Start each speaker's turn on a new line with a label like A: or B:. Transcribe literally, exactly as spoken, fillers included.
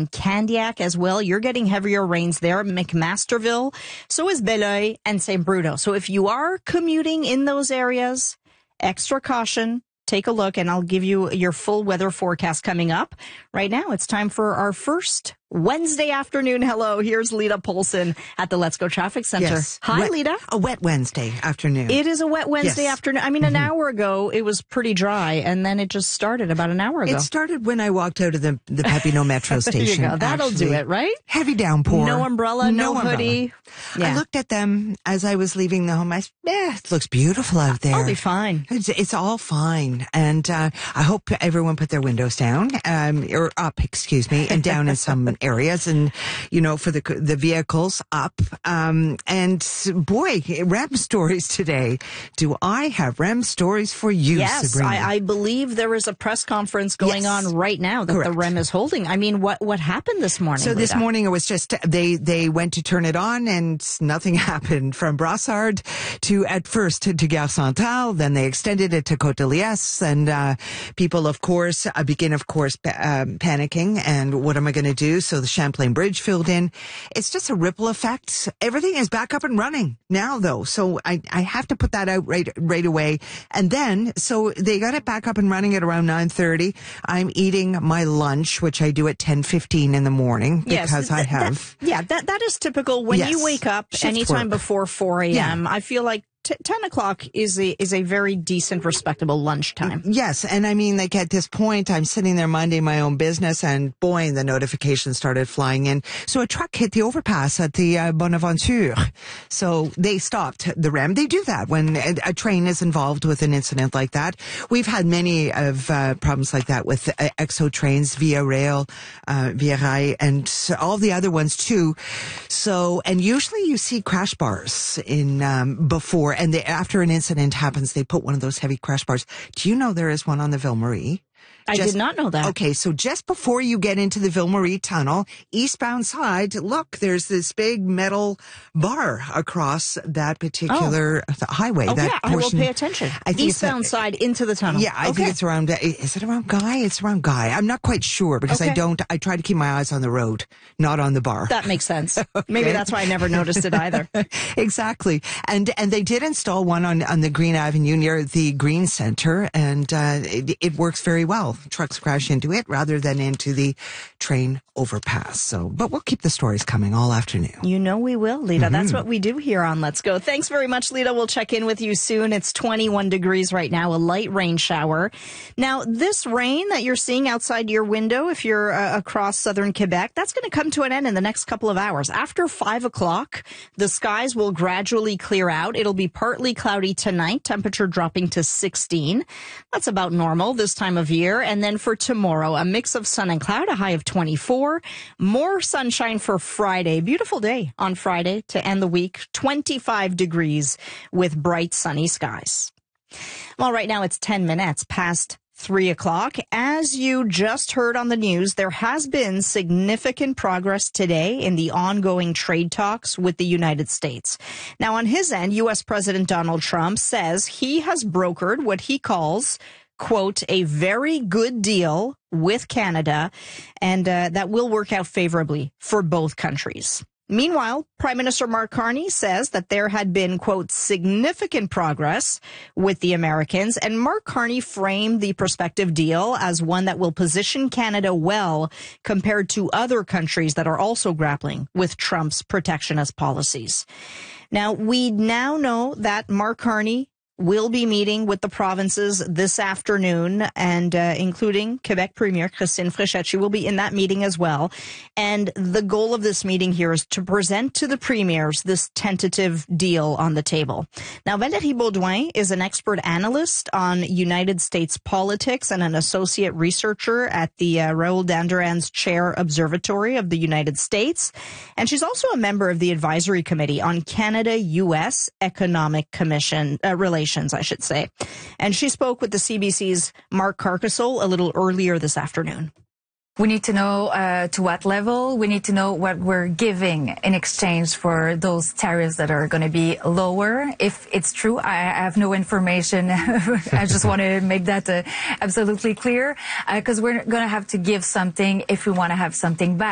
A: in Candiac as well. You're getting heavier rains there. McMasterville. So is Beloeil and Saint Bruno. So if you are commuting in those areas, extra caution. Take a look, and I'll give you your full weather forecast coming up. Right now, it's time for our first Wednesday afternoon hello. Here's Lita Polson at the Let's Go Traffic Center.
B: Yes.
A: Hi,
B: wet,
A: Lita.
B: A wet Wednesday afternoon.
A: It is a wet Wednesday
B: yes.
A: afternoon. I mean, an
B: mm-hmm.
A: hour ago, it was pretty dry, and then it just started about an hour ago.
B: It started when I walked out of the, the Pepino Metro Station.
A: There you go. That'll
B: actually.
A: do it, right?
B: Heavy downpour.
A: No umbrella, no,
B: no
A: hoodie.
B: Yeah. I looked at them as I was leaving the home. I said, yeah, it looks beautiful out there.
A: I'll be fine.
B: It's, it's all fine. And uh, I hope everyone put their windows down, um, or up, excuse me, and down in some areas. And, you know, for the the vehicles up. Um, and boy, R E M stories today. Do I have R E M stories for you,
A: yes,
B: Sabrina?
A: I, I believe there is a press conference going
B: yes.
A: on right now that
B: Correct.
A: the R E M is holding. I mean, what, what happened this morning?
B: So
A: Lita?
B: this morning it was just, they, they went to turn it on and nothing happened from Brassard to, at first, to, to Gare Centrale. Then they extended it to Côte de Liesse. And, uh, people, of course, uh, begin, of course, pa- um, panicking. And what am I going to do? So the Champlain Bridge filled in. It's just a ripple effect. Everything is back up and running now, though. So I, I have to put that out right, right away. And then, so they got it back up and running at around nine thirty. I'm eating my lunch, which I do at ten fifteen in the morning because
A: yes,
B: I
A: th-
B: have.
A: That, yeah, that, that is typical. When
B: yes.
A: you wake up
B: Shift
A: anytime
B: work.
A: before four a.m., yeah. I feel like T- ten o'clock is a is a very decent, respectable lunchtime.
B: Yes, and I mean, like at this point, I'm sitting there minding my own business, and boy, the notifications started flying in. So a truck hit the overpass at the uh, Bonaventure. So they stopped the R E M. They do that when a, a train is involved with an incident like that. We've had many of uh, problems like that with uh, Exo trains, Via Rail, uh, Via Rail, and all the other ones too. So, and usually you see crash bars in um, before. And they, after an incident happens, they put one of those heavy crash bars. Do you know there is one on the Ville Marie?
A: I
B: Just,
A: did not know that.
B: Okay, so just before you get into the Ville Marie tunnel, eastbound side, look, there's this big metal bar across that particular
A: oh.
B: highway.
A: Oh,
B: that
A: yeah,
B: portion.
A: I will pay attention.
B: I think
A: Eastbound
B: a,
A: side into the tunnel.
B: Yeah, I
A: okay.
B: think it's around, is it around Guy? It's around Guy. I'm not quite sure because
A: okay.
B: I don't, I try to keep my eyes on the road, not on the bar.
A: That makes sense.
B: okay.
A: Maybe that's why I never noticed it either.
B: Exactly. And, and they did install one on, on the Green Avenue near the Green Center, and uh, it, it works very well. Trucks crash into it rather than into the train overpass. So, but we'll keep the stories coming all afternoon.
A: You know we will, Lita.
B: Mm-hmm.
A: That's what we do here on Let's Go. Thanks very much, Lita. We'll check in with you soon. It's twenty-one degrees right now, a light rain shower. Now, this rain that you're seeing outside your window, if you're uh, across southern Quebec, that's going to come to an end in the next couple of hours. After five o'clock, the skies will gradually clear out. It'll be partly cloudy tonight, temperature dropping to sixteen. That's about normal this time of year. And then for tomorrow, a mix of sun and cloud, a high of twenty-four. More sunshine for Friday. Beautiful day on Friday to end the week. twenty-five degrees with bright sunny skies. Well, right now it's ten minutes past three o'clock. As you just heard on the news, there has been significant progress today in the ongoing trade talks with the United States. Now, on his end, U S President Donald Trump says he has brokered what he calls, quote, a very good deal with Canada, and uh, that will work out favorably for both countries. Meanwhile, Prime Minister Mark Carney says that there had been, quote, significant progress with the Americans, and Mark Carney framed the prospective deal as one that will position Canada well compared to other countries that are also grappling with Trump's protectionist policies. Now, we now know that Mark Carney will be meeting with the provinces this afternoon, and uh, including Quebec Premier Christine Fréchette. She will be in that meeting as well. And the goal of this meeting here is to present to the premiers this tentative deal on the table. Now, Valérie Baudouin is an expert analyst on United States politics and an associate researcher at the uh, Raoul Dandurand's Chair Observatory of the United States. And she's also a member of the Advisory Committee on Canada-U S Economic Commission uh, Relations. I should say. And she spoke with the C B C's Mark Carcassol a little earlier this afternoon.
C: We need to know uh, to what level. We need to know what we're giving in exchange for those tariffs that are going to be lower. If it's true, I have no information. I just want to make that uh, absolutely clear, because uh, we're going to have to give something if we want to have something back.